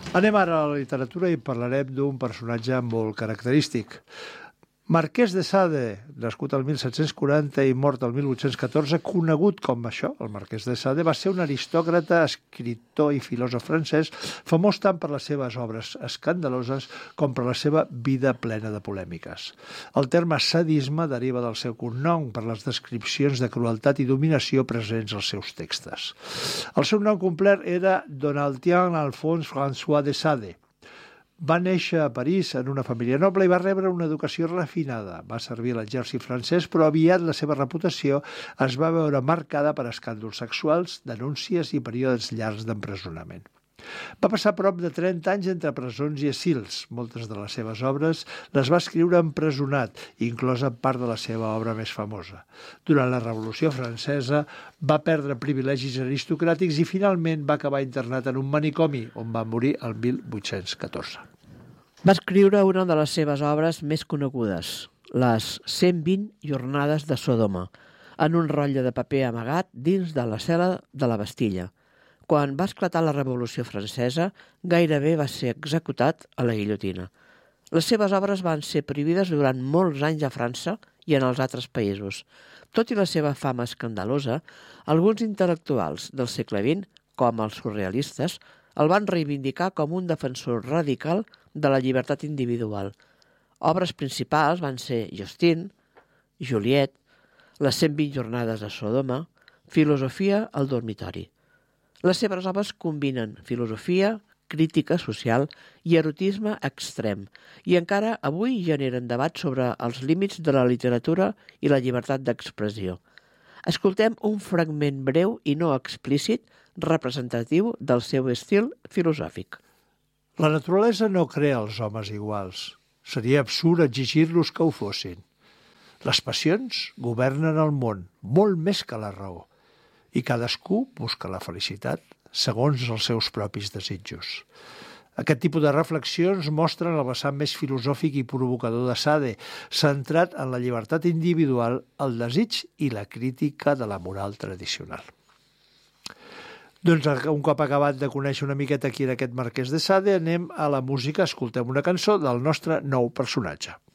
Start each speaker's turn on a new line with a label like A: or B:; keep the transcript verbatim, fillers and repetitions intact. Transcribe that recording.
A: Anem ara a la literatura i parlarem d'un personatge molt característic. Marquès de Sade, nascut el mil set-cents quaranta i mort el mil vuit-cents catorze, conegut com això, el Marquès de Sade, va ser un aristòcrata, escriptor i filòsof francès, famós tant per les seves obres escandaloses com per la seva vida plena de polèmiques. El terme sadisme deriva del seu cognom per les descripcions de crueltat i dominació presents als seus textos. El seu nom complet era Donatien Alphonse François de Sade. Va néixer a París en una família noble i va rebre una educació refinada. Va servir a l'exèrcit francès, però aviat la seva reputació es va veure marcada per escàndols sexuals, denúncies i períodes llargs d'empresonament. Va passar prop de trenta anys entre presons i asils. Moltes de les seves obres les va escriure empresonat, inclosa part de la seva obra més famosa. Durant la Revolució Francesa va perdre privilegis aristocràtics i finalment va acabar internat en un manicomi, on va morir el mil vuit-cents catorze.
B: Va escriure una de les seves obres més conegudes, les cent vint jornades de Sodoma, en un rotlle de paper amagat dins de la cel·la de la Bastilla. Quan va esclatar la Revolució Francesa, gairebé va ser executat a la guillotina. Les seves obres van ser prohibides durant molts anys a França i en els altres països. Tot i la seva fama escandalosa, alguns intel·lectuals del segle vint, com els surrealistes, el van reivindicar com un defensor radical de la llibertat individual. Obres principals van ser Justine, Juliette, les cent vint jornades de Sodoma, Filosofia al dormitori. Les seves obres combinen filosofia, crítica social i erotisme extrem i encara avui generen debat sobre els límits de la literatura i la llibertat d'expressió. Escoltem un fragment breu i no explícit representatiu del seu estil filosòfic.
A: La naturalesa no crea els homes iguals. Seria absurd exigir-los que ho fossin. Les passions governen el món, molt més que la raó, i cadascú busca la felicitat segons els seus propis desitjos. Aquest tipus de reflexions mostren el vessant més filosòfic i provocador de Sade, centrat en la llibertat individual, el desig i la crítica de la moral tradicional. Doncs un cop acabat de conèixer una miqueta qui era aquest Marquès de Sade, anem a la música, escoltem una cançó del nostre nou personatge.